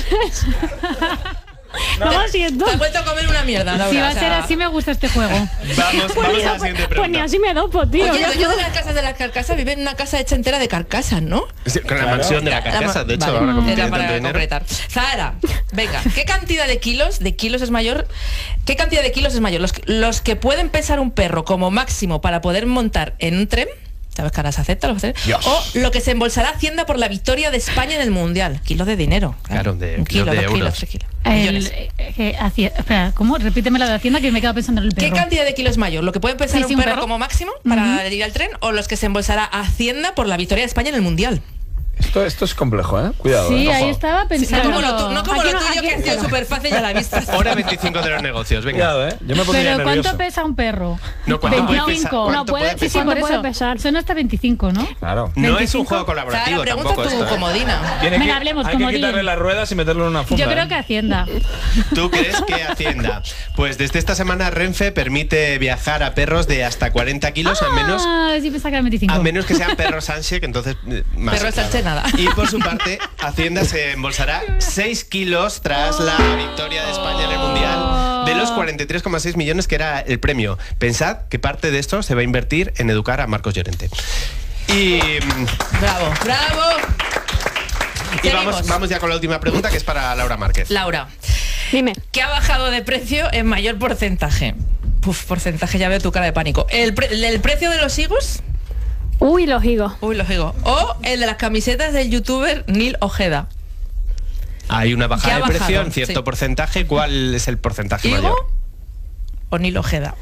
G: No lo siento.
C: Te has vuelto a comer una mierda, Laura.
D: Si va a ser así, me gusta este juego.
B: Vamos a la siguiente pregunta.
G: Pues ni así me dopo, tío.
C: Oye, el dueño de las casas de las carcasas vive en una casa hecha entera de carcasas, ¿no?
B: Sí, con la mansión de la Carcasa, de hecho,
C: Vale,
B: ahora como
C: era
B: tiene
C: para
B: tanto dinero.
C: completar. Zahara, venga, ¿qué cantidad de kilos es mayor? ¿Qué cantidad de kilos es mayor? Los que pueden pesar un perro como máximo para poder montar en un tren, ¿sabes que ahora se acepta? O lo que se embolsará Hacienda por la victoria de España en el Mundial. Kilos de dinero.
B: Claro, de
C: un
B: kilos
C: kilo,
B: de
C: 2 kilos,
B: euros.
C: 3 kilos. Millones.
D: Espera, ¿cómo? Repíteme la de Hacienda que me he quedado pensando en el perro.
C: ¿Qué cantidad de kilos es mayor? ¿Lo que puede pesar
D: Sí,
C: un perro como máximo para ir al tren o los que se embolsará Hacienda por la victoria de España en el Mundial?
E: Esto es complejo, ¿eh? Cuidado.
D: Sí,
E: ojo.
D: ahí estaba pensando.
C: No como lo tuyo, que ha sido súper fácil y a la vista.
B: Hora 25 de los negocios, venga.
E: Cuidado, ¿eh? Yo me pondría
D: Pero
E: nervioso.
D: ¿cuánto pesa un perro?
B: No, ¿cuánto puede
D: 25.
B: pesar? ¿Cuánto
G: No puede,
B: puede
G: sí,
B: pesar?
G: ¿cuánto
D: Por
G: puede
D: eso,
G: pesar?
D: son hasta 25, ¿no?
E: Claro.
B: No es un
D: 25.
B: juego colaborativo
C: Sara, pregunta
B: tampoco
C: tú,
B: esto, ¿eh?
C: comodina.
D: Venga, hablemos
E: hay
D: como
E: que quitarle
D: Dean.
E: las ruedas y meterlo en una funda.
D: Yo creo
E: ¿eh?
D: que Hacienda.
B: ¿Tú crees que Hacienda? Pues desde esta semana Renfe permite viajar a perros de hasta 40 kilos, a menos...
D: Sí, pensaba que era 25.
B: A menos que sean perros Sánchez, que entonces más.
C: Perro Sánchez, nada.
B: Y por su parte, Hacienda se embolsará 6 kilos tras la victoria de España en el Mundial de los 43,6 millones que era el premio. Pensad que parte de esto se va a invertir en educar a Marcos Llorente. Y
C: Bravo, bravo.
B: vamos ya con la última pregunta, que es para Laura Márquez.
C: Laura,
G: Dime.
C: ¿qué ha bajado de precio en mayor porcentaje? Porcentaje, ya veo tu cara de pánico. ¿El precio de los higos?
G: Uy, los higos.
C: Uy, los higos. ¿O el de las camisetas del youtuber Neil Ojeda?
B: Hay una
C: ¿Qué
B: bajada
C: ha
B: de precio
C: bajado?
B: en cierto
C: Sí.
B: porcentaje. ¿Cuál es el porcentaje
C: ¿Higo
B: mayor?
C: o Neil Ojeda?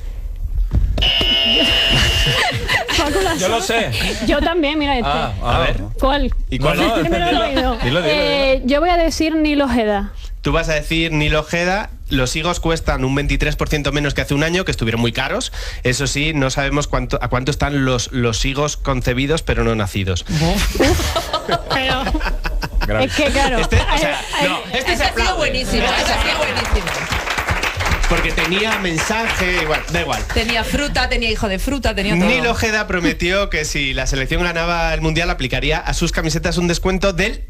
E: Yo lo sé.
G: Yo también, mira este.
B: A ver.
G: ¿Cuál?
B: ¿Y cuál?
E: No,
G: Que me lo he oído.
E: Dilo.
G: Yo voy a decir Neil Ojeda.
B: Tú vas a decir Neil Ojeda. Los higos cuestan un 23% menos que hace un año, que estuvieron muy caros. Eso sí, no sabemos a cuánto están los higos concebidos pero no nacidos.
G: Pero
E: Grave.
G: es que claro.
B: Este se
C: Esa ha sido
B: aplaude.
C: buenísima, esa ha sido buenísima.
B: Porque tenía mensaje, igual, da igual.
C: Tenía fruta, tenía hijo de fruta, tenía todo.
B: Neil Ojeda prometió que si la selección ganaba el Mundial aplicaría a sus camisetas un descuento del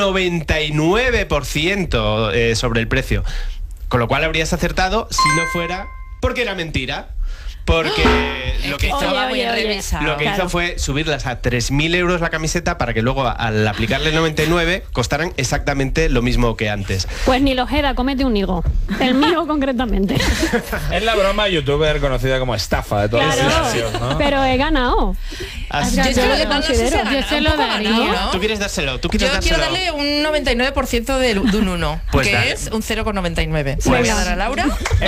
B: 99% sobre el precio. Con lo cual habrías acertado si no fuera porque era mentira. Porque lo que hizo...
C: Estaba muy
G: Oye, oye.
C: enrevesado.
B: Lo que hizo
G: Claro.
B: fue subirlas a 3.000 euros la camiseta para que luego al aplicarle el 99 costaran exactamente lo mismo que antes.
G: Pues Neil Ojeda, cómete un higo. El mío concretamente.
E: Es la broma youtuber conocida como estafa de todas las
G: Claro,
E: generaciones, ¿no?
G: pero he ganado.
B: Así-
C: Yo creo que
G: Yo
C: no sé si
G: considero.
C: ha
D: Yo se lo
C: un poco
D: daría.
C: ganado, ¿no?
B: Tú quieres dárselo, tú quieres
C: Yo quiero
B: dárselo.
C: darle un 99% de un 1,
B: Pues
C: que
B: dale.
C: es un 0,99.
B: Pues-
C: Le voy a dar a Laura.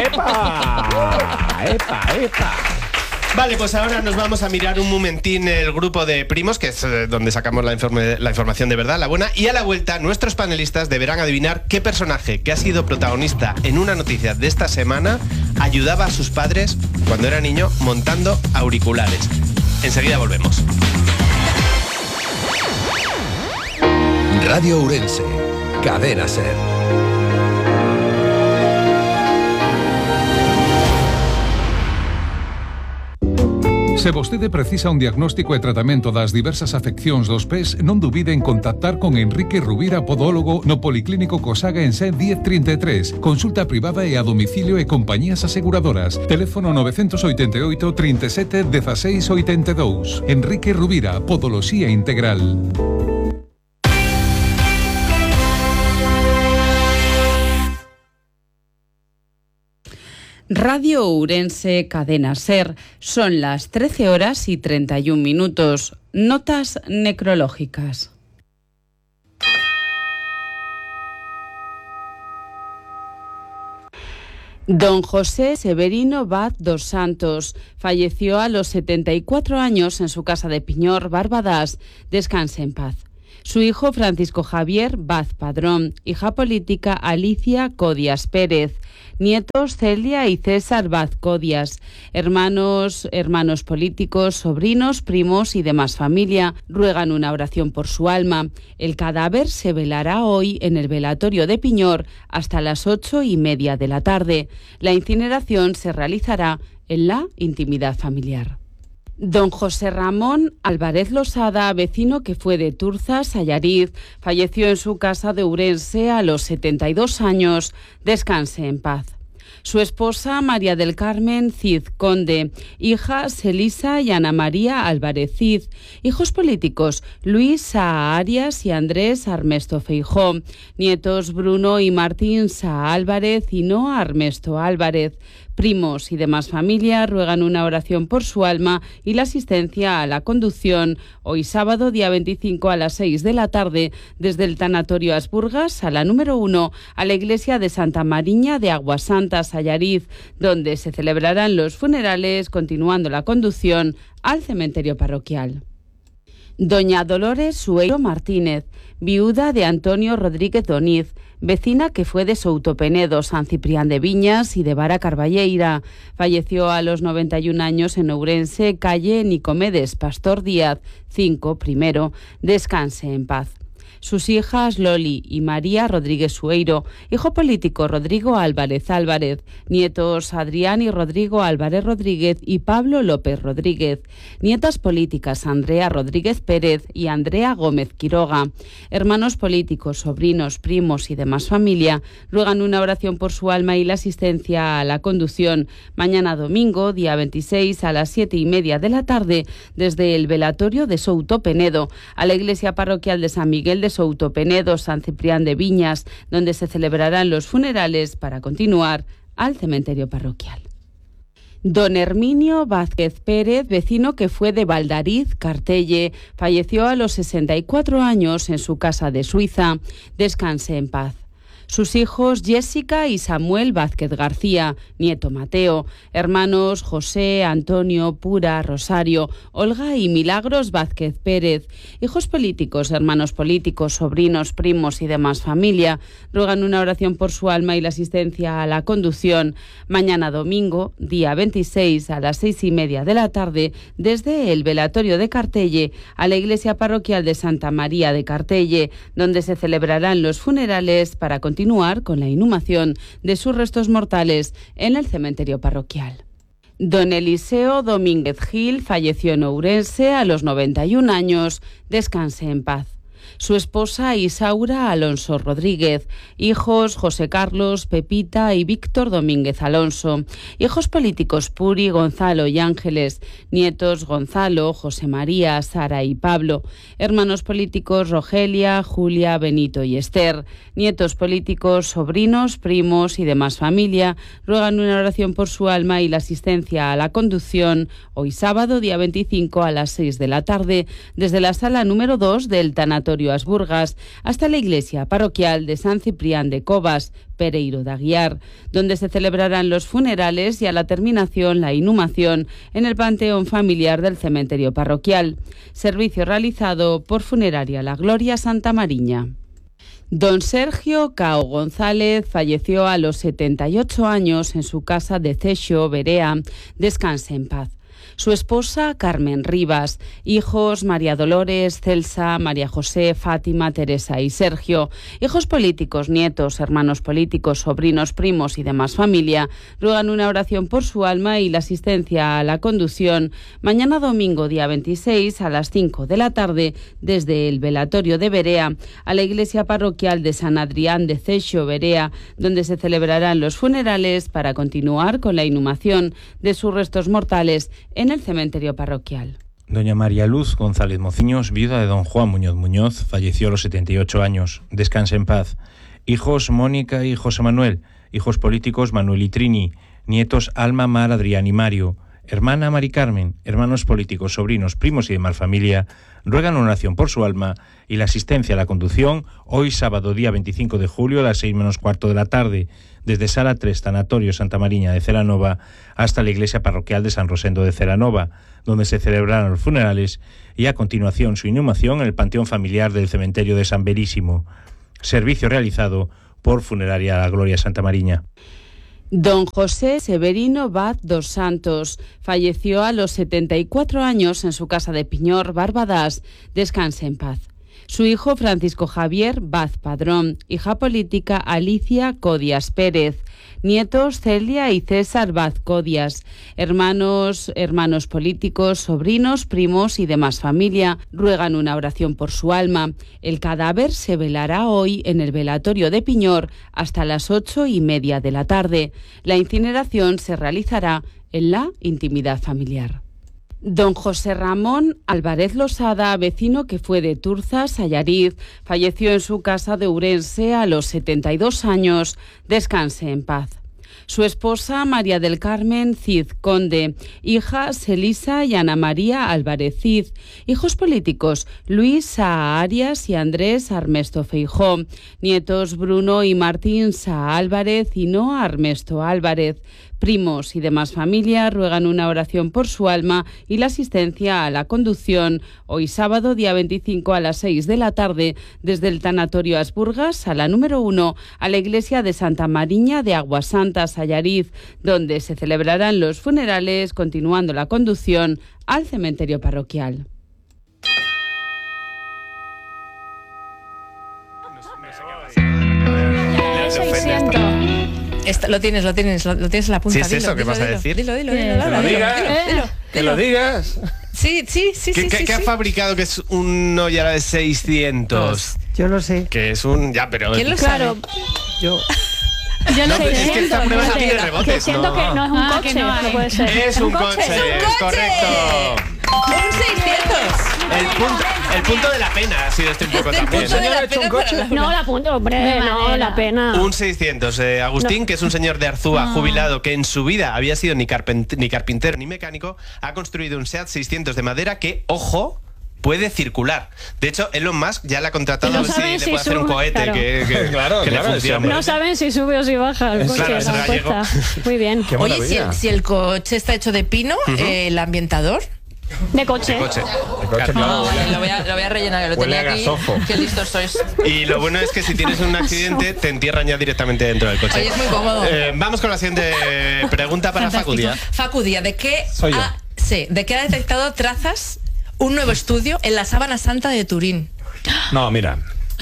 E: ¡Epa!
B: Vale, pues ahora nos vamos a mirar un momentín el grupo de primos, que es donde sacamos la información de verdad, la buena, y a la vuelta nuestros panelistas deberán adivinar qué personaje que ha sido protagonista en una noticia de esta semana ayudaba a sus padres cuando era niño montando auriculares. Enseguida volvemos.
H: Radio Ourense, Cadena Ser.
I: Se vostede precisa un diagnóstico e tratamento das diversas afeccións dos pés, non dubide en contactar con Enrique Rubira, podólogo, no Policlínico Cosaga en Sen 1033. Consulta privada e a domicilio e compañías aseguradoras. Teléfono 988 37 16 82. Enrique Rubira, Podoloxía Integral.
J: Radio Ourense, Cadena Ser. Son las 13 horas y 31 minutos. Notas necrológicas. Don José Severino Baz dos Santos falleció a los 74 años en su casa de Piñor, Barbadas. Descanse en paz. Su hijo Francisco Javier Vaz Padrón, hija política Alicia Codias Pérez, nietos Celia y César Vaz Codias, hermanos políticos, sobrinos, primos y demás familia, ruegan una oración por su alma. El cadáver se velará hoy en el velatorio de Piñor hasta las 8:30 de la tarde. La incineración se realizará en la intimidad familiar. Don José Ramón Álvarez Losada, vecino que fue de Turzas, Allariz, falleció en su casa de Ourense a los 72 años. Descanse en paz. Su esposa, María del Carmen Cid Conde, hijas Elisa y Ana María Álvarez Cid, hijos políticos Luis Saa Arias y Andrés Armesto Feijó, nietos Bruno y Martín Saa Álvarez y Noa Armesto Álvarez. Primos y demás familia ruegan una oración por su alma y la asistencia a la conducción hoy sábado día 25 a las 6 de la tarde desde el tanatorio Asburgas a la número 1 a la iglesia de Santa Mariña de Aguasantas, Allariz, donde se celebrarán los funerales continuando la conducción al cementerio parroquial. Doña Dolores Sueiro Martínez, viuda de Antonio Rodríguez Doniz, vecina que fue de Soutopenedo, San Ciprián de Viñas y de Vara Carballeira. Falleció a los 91 años en Ourense, calle Nicomedes Pastor Díaz, 5 primero. Descanse en paz. Sus hijas Loli y María Rodríguez Sueiro, hijo político Rodrigo Álvarez Álvarez, nietos Adrián y Rodrigo Álvarez Rodríguez y Pablo López Rodríguez, nietas políticas Andrea Rodríguez Pérez y Andrea Gómez Quiroga, hermanos políticos, sobrinos, primos y demás familia, ruegan una oración por su alma y la asistencia a la conducción mañana domingo, día 26 a las 7:30 de la tarde desde el velatorio de Soutopenedo a la iglesia parroquial de San Miguel de Soutopenedo, San Ciprián de Viñas, donde se celebrarán los funerales para continuar al cementerio parroquial. Don Herminio Vázquez Pérez, vecino que fue de Valdariz, Cartelle, falleció a los 64 años en su casa de Suiza. Descanse en paz. Sus hijos Jessica y Samuel Vázquez García, nieto Mateo, hermanos José, Antonio, Pura, Rosario, Olga y Milagros Vázquez Pérez, hijos políticos, hermanos políticos, sobrinos, primos y demás familia, ruegan una oración por su alma y la asistencia a la conducción mañana domingo, día 26 a las 6:30 de la tarde desde el velatorio de Cartelle a la iglesia parroquial de Santa María de Cartelle, donde se celebrarán los funerales para continuar con la inhumación de sus restos mortales en el cementerio parroquial. Don Eliseo Domínguez Gil falleció en Ourense a los 91 años. Descanse en paz. Su esposa Isaura Alonso Rodríguez, hijos José Carlos, Pepita y Víctor Domínguez Alonso, hijos políticos Puri, Gonzalo y Ángeles, nietos Gonzalo, José María, Sara y Pablo, hermanos políticos Rogelia, Julia, Benito y Esther, nietos políticos, sobrinos, primos y demás familia, ruegan una oración por su alma y la asistencia a la conducción hoy sábado día 25 a las 6 de la tarde desde la sala número 2 del tanatorio Asburgas hasta la iglesia parroquial de San Ciprián de Cobas, Pereiro de Aguiar, donde se celebrarán los funerales y a la terminación la inhumación en el panteón familiar del cementerio parroquial. Servicio realizado por Funeraria La Gloria Santa Mariña. Don Sergio Cao González falleció a los 78 años en su casa de Cexo, Berea. Descanse en paz. Su esposa Carmen Rivas, hijos María Dolores, Celsa, María José, Fátima, Teresa y Sergio, hijos políticos, nietos, hermanos políticos, sobrinos, primos y demás familia, ruegan una oración por su alma y la asistencia a la conducción mañana domingo día 26 a las 5 de la tarde desde el velatorio de Berea a la iglesia parroquial de San Adrián de Cexo, Berea, donde se celebrarán los funerales para continuar con la inhumación de sus restos mortales en el cementerio parroquial.
K: Doña María Luz González Mociños, viuda de don Juan Muñoz Muñoz, falleció a los 78 años. Descanse en paz. Hijos Mónica y José Manuel, hijos políticos Manuel y Trini, nietos Alma, Mar, Adrián y Mario, hermana Mari Carmen, hermanos políticos, sobrinos, primos y demás familia, ruegan una oración por su alma y la asistencia a la conducción hoy sábado día 25 de julio a las 6:15 de la tarde, desde Sala 3, Tanatorio Santa Mariña de Celanova hasta la iglesia parroquial de San Rosendo de Celanova, donde se celebrarán los funerales y a continuación su inhumación en el panteón familiar del cementerio de San Verísimo. Servicio realizado por Funeraria La Gloria Santa Mariña.
J: Don José Severino Baz dos Santos falleció a los 74 años en su casa de Piñor, Barbadas. Descanse en paz. Su hijo Francisco Javier Baz Padrón, hija política Alicia Codias Pérez, nietos Celia y César Baz Codias, hermanos políticos, sobrinos, primos y demás familia, ruegan una oración por su alma. El cadáver se velará hoy en el velatorio de Piñor hasta las 8:30 de la tarde. La incineración se realizará en la intimidad familiar. Don José Ramón Álvarez Losada, vecino que fue de Turzas, Allariz, falleció en su casa de Ourense a los 72 años. Descanse en paz. Su esposa María del Carmen Cid Conde, hijas Elisa y Ana María Álvarez Cid, hijos políticos Luis Saa Arias y Andrés Armesto Feijó, nietos Bruno y Martín Saa Álvarez y Noa Armesto Álvarez. Primos y demás familia ruegan una oración por su alma y la asistencia a la conducción hoy sábado día 25 a las 6 de la tarde desde el Tanatorio Asburgas a la número 1 a la iglesia de Santa Mariña de Aguasantas, Allariz, donde se celebrarán los funerales, continuando la conducción al cementerio parroquial.
C: Lo tienes en la punta.
B: Sí, es eso que vas a decir.
C: Dilo.
E: Que lo digas.
C: Sí.
B: ¿Qué ha fabricado que es un Noyara de 600?
L: Yo lo sé.
B: Que es un... Ya, pero...
C: ¿Quién lo sabe?
L: Yo
B: no, es que esta prueba no tiene rebotes.
G: Siento que no es un coche,
D: que no
G: puede ser.
B: Es un coche, es correcto.
C: Un 600.
B: El punto de la pena ha sido este un poco también.
C: ¿El señor ha hecho un coche?
G: No, la punta, hombre, no, la pena.
B: Un 600. Agustín, que es un señor de Arzúa jubilado que en su vida había sido ni carpintero ni mecánico, ha construido un SEAT 600 de madera que, ojo, puede circular. De hecho, Elon Musk ya le ha contratado a ver si le puede hacer un cohete que le funcione.
G: No saben si sube o si baja el coche.
B: Claro,
G: muy bien.
C: Oye, si el coche está hecho de pino, el ambientador...
G: De coche.
C: Claro. Lo voy a rellenar, lo tenía aquí. Qué listos sois.
B: Y lo bueno es que si tienes un accidente te entierran ya directamente dentro del coche.
C: Oye, es muy cómodo.
B: Vamos con la siguiente pregunta para Facu Díaz.
C: Facu Díaz, ¿de qué ha detectado trazas un nuevo estudio en la Sábana Santa de Turín?
E: No, mira.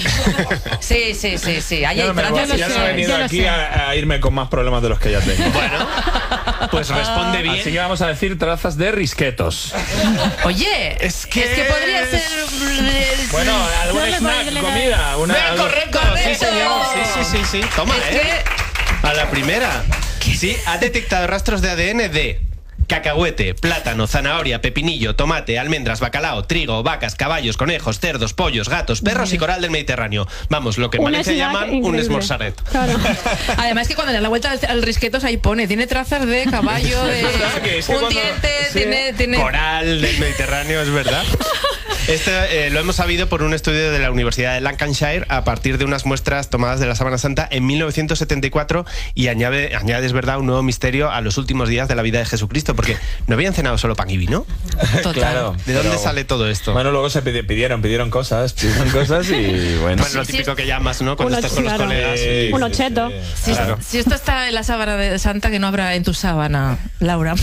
C: Sí.
E: Ya no he venido aquí a irme con más problemas de los que ya tengo.
B: Bueno, pues responde bien.
E: Así que vamos a decir trazas de risquetos.
C: Oye, es que podría ser...
E: Bueno, algún snack, comida.
B: Correcto. Sí, señor. Sí. Toma, a la primera. Sí, ha detectado rastros de ADN de cacahuete, plátano, zanahoria, pepinillo, tomate, almendras, bacalao, trigo, vacas, caballos, conejos, cerdos, pollos, gatos, perros y coral del Mediterráneo. Vamos, lo que en Valencia llaman un esmorzaret.
G: Claro.
C: Además que cuando le da la vuelta al risquetos ahí pone, tiene trazas de caballo, de un diente, tiene...
B: Coral del Mediterráneo, es verdad. Esto lo hemos sabido por un estudio de la Universidad de Lancashire a partir de unas muestras tomadas de la Sábana Santa en 1974 y añade, es verdad, un nuevo misterio a los últimos días de la vida de Jesucristo, porque no habían cenado solo pan y vino.
C: Total.
E: Claro,
B: ¿De dónde sale todo esto?
E: Bueno, luego se pidieron cosas y bueno.
B: Lo típico que llamas, ¿no? Cuando estás con los colegas.
G: Un ocheto.
C: Si esto está en la Sábana de Santa, que no habrá en tu sábana, Laura.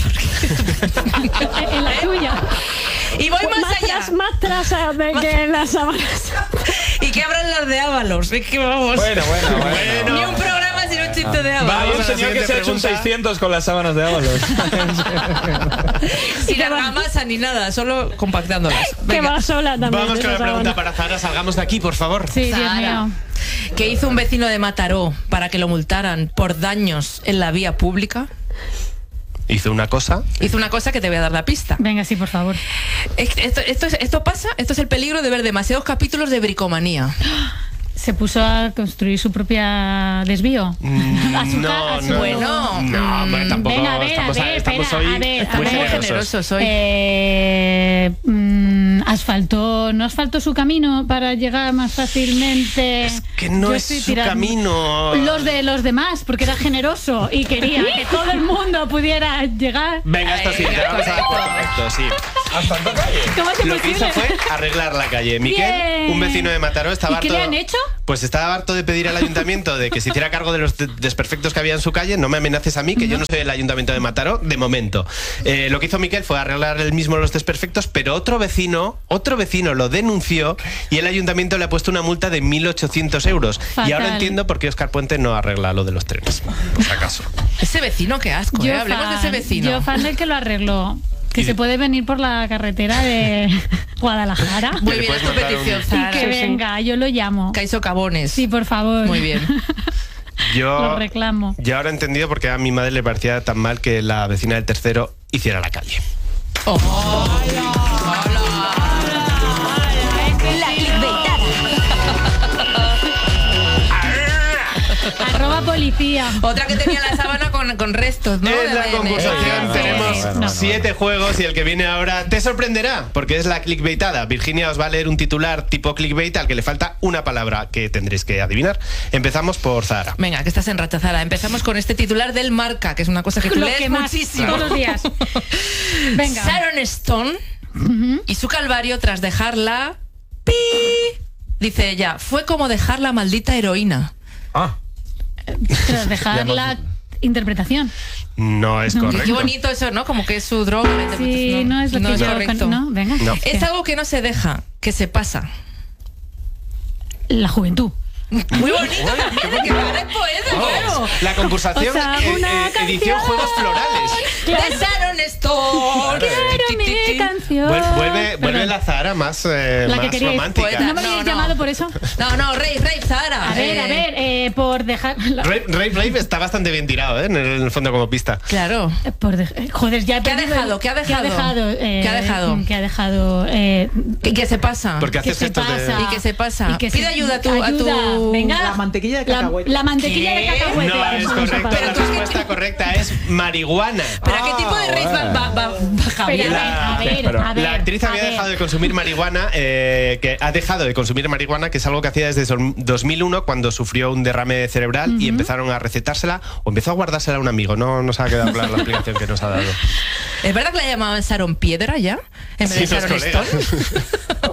G: En la tuya.
C: Y voy más allá.
G: Más trazas de que en las sábanas.
C: Y que abran las de Ábalos. Es que vamos.
E: Bueno.
C: Ni un programa sin un chiste de Ábalos.
E: Hay un señor que se ha hecho un 600 con las sábanas de Ábalos.
C: Sin argamasa ni nada, solo compactándolas.
G: Que va sola también.
B: Vamos con la pregunta para Zara. Salgamos de aquí, por favor.
D: Sí, Dios mío.
C: ¿Qué hizo un vecino de Mataró para que lo multaran por daños en la vía pública?
B: Hizo una cosa
C: que te voy a dar la pista.
D: Venga, sí, por favor.
C: Esto es el peligro de ver demasiados capítulos de Bricomanía.
D: se puso a construir su propia desvío.
B: Bueno, tampoco.
D: Venga, a ver,
B: estamos hoy muy
C: generosos hoy.
D: ¿No asfaltó su camino para llegar más fácilmente?
B: Es que no es su camino.
D: Los demás, porque era generoso y quería que todo el mundo pudiera llegar.
B: Venga, esto sí, te vamos a dar correcto, sí.
E: ¿Asfaltó calle?
D: ¿Cómo es
B: Lo que hizo
D: posible?
B: fue arreglar la calle. Miquel, un vecino de Mataró, estaba harto.
D: ¿Y qué le han hecho?
B: Pues estaba harto de pedir al ayuntamiento de que se hiciera cargo de los desperfectos que había en su calle. No me amenaces a mí, que yo no soy el ayuntamiento de Mataró, de momento. Lo que hizo Miquel fue arreglar él mismo los desperfectos, pero otro vecino lo denunció y el ayuntamiento le ha puesto una multa de 1.800 euros.
D: Fatal.
B: Y ahora entiendo por qué Óscar Puente no arregla lo de los trenes, por si acaso.
C: Ese vecino, qué asco, hablemos de ese vecino.
D: Yo fan del que lo arregló. Que se puede venir por la carretera de Guadalajara.
C: Muy bien, es tu petición, Zara.
D: Y que venga, yo lo llamo.
C: Caiso Cabones.
D: Sí, por favor.
C: Muy bien.
D: Lo reclamo.
B: Yo ahora he entendido por qué a mi madre le parecía tan mal que la vecina del tercero hiciera la calle.
A: La clickbaitada.
D: @policía.
C: Otra que tenía la sábana con restos, ¿no?
B: En la concursación tenemos
D: No.
B: 7 juegos y el que viene ahora te sorprenderá porque es la clickbaitada. Virginia os va a leer un titular tipo clickbait al que le falta una palabra que tendréis que adivinar. Empezamos por Zara.
C: Venga, que estás en racha, Zara. Empezamos con este titular del Marca, que es una cosa que tú
D: Lo
C: lees
D: que más,
C: muchísimo.
D: todos los días. Venga.
C: Sharon Stone y su calvario tras dejarla... ¡Pi! Dice ella, fue como dejar la maldita heroína.
D: Tras dejar la interpretación.
B: No es correcto.
C: Qué bonito eso, ¿no? Como que es su droga. la
D: Sí,
C: interpretación.
D: no es lo que yo...
C: correcto.
D: No, venga.
B: No.
C: Es algo que no se deja, que se pasa.
D: La juventud.
C: Muy bonito también, que para el poeta, claro.
B: La concursación
D: O sea, una
B: edición
D: canción.
B: Juegos Florales.
C: De Sharon Stone.
D: Quiero mi canción.
B: Vuelve
D: Perdón.
B: la Zara más,
D: La que
B: más
D: queríais.
B: romántica.
D: ¿No me habéis llamado por eso?
C: No, Rave, Zara.
D: A ver, por dejar...
B: Rave está bastante bien tirado, ¿eh? En el fondo como pista.
C: Claro.
D: Joder, ya he
C: ¿Qué ha
D: perdido
C: dejado?
D: el-
C: ¿Qué ha
D: ¿Qué ha
C: dejado?
D: dejado?
C: ¿Qué ha dejado?
D: ¿Qué ha dejado?
C: ¿Y qué se pasa?
B: Porque
D: ¿Qué
B: haces
D: se
B: gestos de...
D: pasa?
C: ¿Y qué se pasa?
D: Y que
C: Pide
D: se-
C: ayuda a tu...
D: Venga.
F: La mantequilla de cacahuete.
D: La mantequilla de cacahuete.
B: No es
D: Eso
B: correcto,
D: pasa.
B: la respuesta correcta es marihuana.
C: ¿Pero a qué tipo de rave va Javier?
D: Pero, a ver,
B: La actriz había dejado de consumir marihuana, que ha dejado de consumir marihuana, que es algo que hacía desde 2001 cuando sufrió un derrame cerebral y empezaron a recetársela o empezó a guardársela a un amigo. No nos ha quedado clara la explicación que nos ha dado.
C: ¿Es verdad que la llamaban Sharon Piedra ya? En vez de
B: Sí, los
C: Sharon
B: colegas.
C: Stone.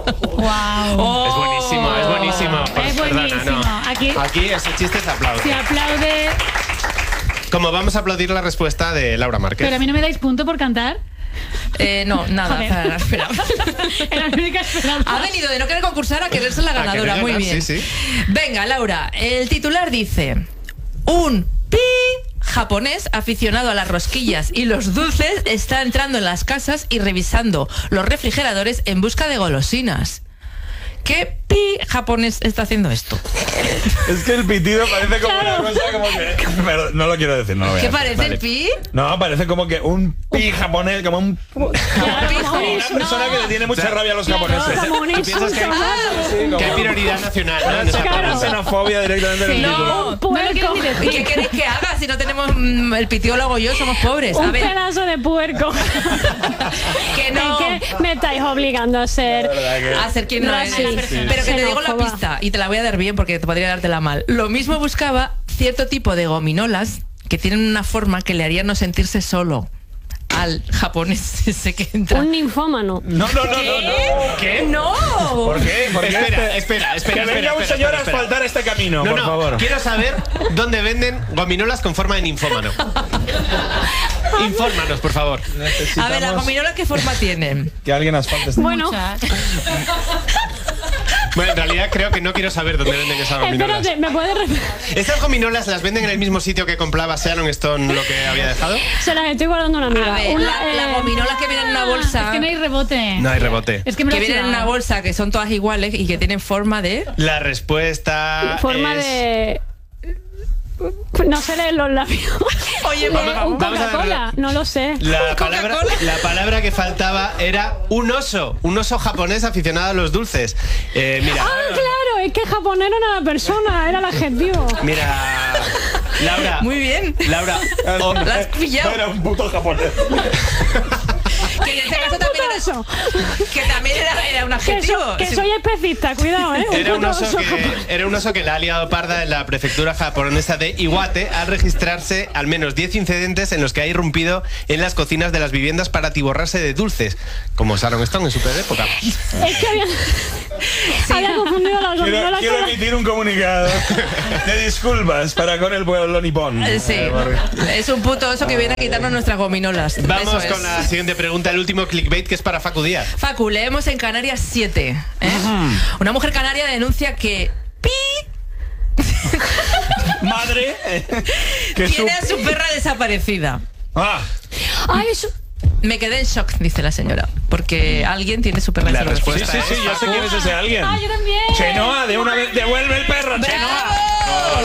D: Wow.
B: Es buenísimo, es buenísimo.
D: Es buenísimo.
B: Aquí ese chiste se aplaude.
D: Se aplaude.
B: Como vamos a aplaudir la respuesta de Laura Márquez.
D: Pero a mí no me dais punto por cantar.
C: No, nada.
D: Joder.
C: Zara, espera.
D: Era la única esperanza.
C: Ha venido de no querer concursar a querer ser la ganadora.
B: querer
C: Muy
B: ganar,
C: bien.
B: sí, sí.
C: Venga, Laura, el titular dice: un pi japonés aficionado a las rosquillas y los dulces está entrando en las casas y revisando los refrigeradores en busca de golosinas. ¿Qué pi japonés está haciendo esto?
E: Es que el pitido parece como una cosa como que... Pero no lo quiero decir, no lo voy a
C: ¿Qué
E: decir.
C: parece
E: Vale.
C: el pi?
E: No, parece como que un pi japonés, como un... Una persona que le tiene mucha rabia a los japoneses.
B: ¿Tú piensas que hay prioridad nacional, ¿no? En esa
E: Una
B: pregunta.
E: xenofobia directamente en el título.
C: No, no lo quiero ni decir. ¿Y qué queréis que haga si no tenemos el pitiólogo yo? Somos pobres. A
G: Un
C: ver,
G: pedazo de puerco.
C: que no.
G: ¿Qué me estáis obligando a ser?
C: A ser quien no es.
G: Sí.
C: Pero que te digo la
G: Xenófoba.
C: pista y te la voy a dar bien porque te podría dártela mal. Lo mismo buscaba cierto tipo de gominolas que tienen una forma que le haría no sentirse solo al japonés ese que entra.
G: Un ninfómano.
E: No.
B: ¿Qué?
C: ¡No!
E: ¿Por qué? ¿Por qué?
B: Espera.
E: Que venga un señor a asfaltar este camino, por favor.
B: Quiero saber dónde venden gominolas con forma de ninfómano. Infórmanos, por favor.
C: A ver, ¿las gominolas qué forma tienen?
E: Que alguien asfalte este...
G: Bueno,
B: Bueno, en realidad creo que no quiero saber dónde venden esas gominolas.
G: espérate, ¿me puedes repetir?
B: ¿Estas gominolas las venden en el mismo sitio que compraba Sharon Stone lo que había dejado?
G: Se las estoy guardando a una amiga.
C: A ver, las gominolas que vienen en una bolsa.
D: Es que no hay rebote.
B: No hay rebote.
D: Es que me lo
C: Que
D: he
C: vienen en
D: chivado.
C: una bolsa que son todas iguales y que tienen forma de...
B: La respuesta
G: Forma
B: es...
G: de... No sé leer los labios.
C: Oye,
G: Un
B: vamos a
G: Coca-Cola,
B: verlo.
G: no lo sé.
B: La palabra que faltaba era un oso japonés aficionado a los dulces. Mira.
G: Ah, claro, es que japonés no era la persona, era el adjetivo.
B: Mira, Laura.
C: Muy bien.
B: Laura.
C: La has pillado.
E: Era un puto japonés.
C: Que en este caso también era eso. Que también era un adjetivo.
G: Que soy especista, cuidado, ¿eh?
B: Era un oso que la ha liado parda en la prefectura japonesa de Iwate al registrarse al menos 10 incidentes en los que ha irrumpido en las cocinas de las viviendas para atiborrarse de dulces, como Sharon Stone en su peor época.
G: Es que había confundido las gominolas.
E: Quiero emitir un comunicado de disculpas para con el pueblo nipón.
C: Sí, es un puto oso que viene a quitarnos nuestras gominolas.
B: Vamos con la siguiente pregunta, el último clickbait, que es para Facu Díaz.
C: Facu, leemos en Canarias 7. Una mujer canaria denuncia que
E: Madre
C: tiene a su perra desaparecida.
G: Eso.
C: Me quedé en shock, dice la señora, porque alguien tiene su perra desaparecida.
E: Sí, yo sé quién es ese alguien.
G: Yo también.
E: Chenoa, de una vez, devuelve el perro, Chenoa.